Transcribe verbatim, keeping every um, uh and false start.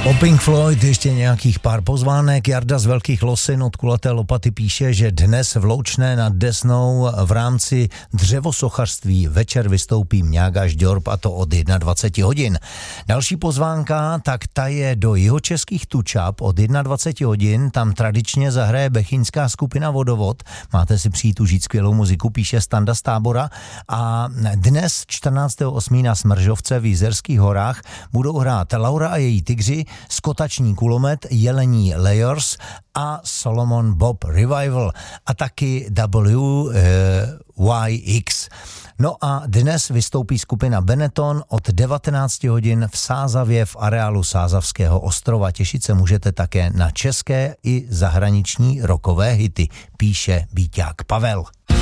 O Pink Floyd ještě nějakých pár pozvánek. Jarda z Velkých Losin od Kulaté lopaty píše, že dnes v Loučné nad Desnou v rámci dřevosochařství večer vystoupí Mňága Žďorb, a to od dvacet jedna hodin. Další pozvánka, tak ta je do jihočeských Tučap od dvacet jedna hodin. Tam tradičně zahraje bechyňská skupina Vodovod. Máte si přijít užít skvělou muziku, píše Standa z Tábora. A dnes čtrnáctého osmého na Smržovce v Jizerských horách budou hrát Laura a její tygři, Skotační kulomet, Jelení Layers a Solomon Bob Revival a taky W Y X. No a dnes vystoupí skupina Benetton od devatenáct hodin v Sázavě v areálu Sázavského ostrova. Těšit se můžete také na české i zahraniční rockové hity, píše Bíťák Pavel.